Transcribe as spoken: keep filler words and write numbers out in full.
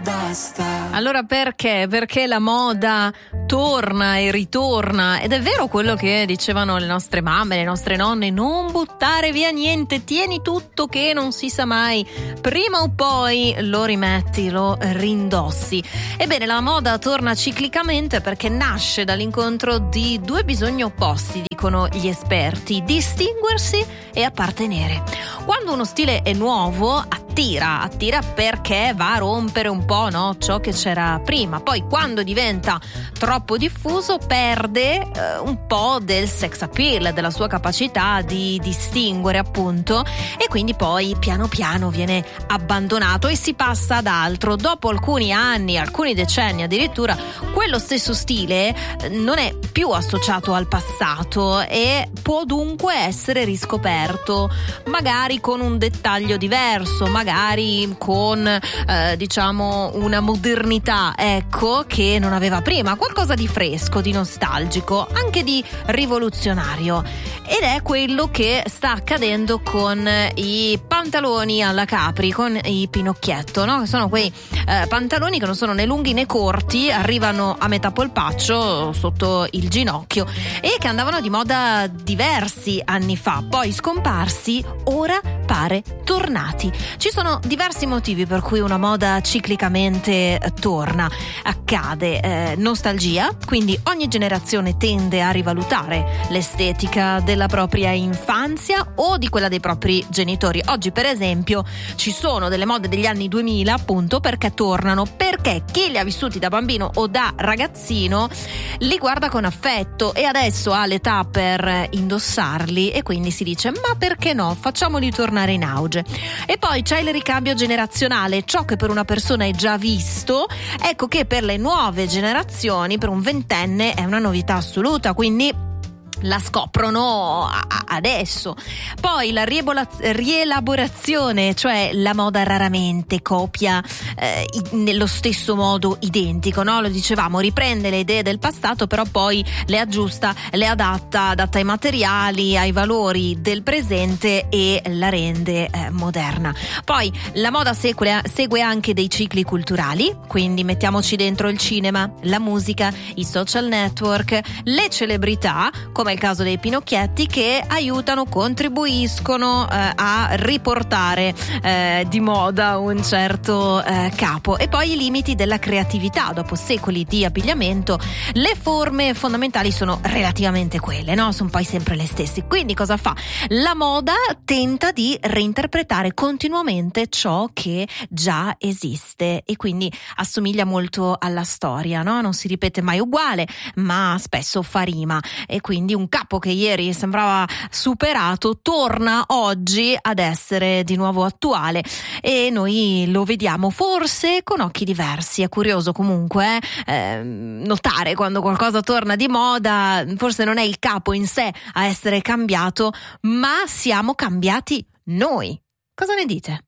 basta. Allora perché? Perché la moda torna e ritorna, ed è vero quello che dicevano le nostre mamme, le nostre nonne: non buttare via niente, tieni tutto che non si sa mai, prima o poi lo rimetti, lo rindossi. Ebbene, la moda torna ciclicamente perché nasce dall'incontro di due bisogni opposti, dicono gli esperti: distinguersi e appartenere. Quando uno stile è nuovo, attira, attira perché va a rompere un po', no, ciò che c'era prima. Poi quando diventa troppo diffuso perde eh, un po' del sex appeal, della sua capacità di distinguere, appunto, e quindi poi piano piano viene abbandonato e si passa ad altro. Dopo alcuni anni, alcuni decenni addirittura, quello stesso stile eh, non è più associato al passato e può dunque essere riscoperto, magari con un dettaglio diverso, magari con eh, diciamo una modernità, ecco, che non aveva prima, qualcosa di fresco, di nostalgico, anche di rivoluzionario. Ed è quello che sta accadendo con i pantaloni alla Capri, con i Pinocchietto, no? Che sono quei eh, pantaloni che non sono né lunghi né corti, arrivano a metà polpaccio sotto il ginocchio e che andavano di moda diversi anni fa, poi scomparsi, ora pare tornati. Ci sono diversi motivi per cui una moda ciclicamente torna. Accade eh, nostalgia, quindi ogni generazione tende a rivalutare l'estetica della propria infanzia o di quella dei propri genitori. Oggi, per esempio, ci sono delle mode degli anni duemila, appunto perché tornano, perché chi li ha vissuti da bambino o da ragazzino li guarda con affetto e adesso ha l'età per indossarli, e quindi si dice: ma perché no, facciamoli tornare in auge. E poi c'è il ricambio generazionale: ciò che per una persona è già visto, ecco che per le nuove generazioni, per un ventenne, è una novità assoluta, quindi la scoprono adesso. Poi la rielaborazione, cioè la moda raramente copia eh, nello stesso modo identico, no? Lo dicevamo, riprende le idee del passato, però poi le aggiusta, le adatta, adatta ai materiali, ai valori del presente e la rende eh, moderna. Poi la moda segue, segue anche dei cicli culturali, quindi mettiamoci dentro il cinema, la musica, i social network, le celebrità, come è il caso dei Pinocchietti, che aiutano, contribuiscono eh, a riportare eh, di moda un certo eh, capo. E poi i limiti della creatività: dopo secoli di abbigliamento, le forme fondamentali sono relativamente quelle, no? Sono poi sempre le stesse. Quindi cosa fa? La moda tenta di reinterpretare continuamente ciò che già esiste e quindi assomiglia molto alla storia, no? Non si ripete mai uguale, ma spesso fa rima, e quindi un capo che ieri sembrava superato torna oggi ad essere di nuovo attuale e noi lo vediamo forse con occhi diversi. È curioso comunque eh, notare quando qualcosa torna di moda, forse non è il capo in sé a essere cambiato, ma siamo cambiati noi. Cosa ne dite?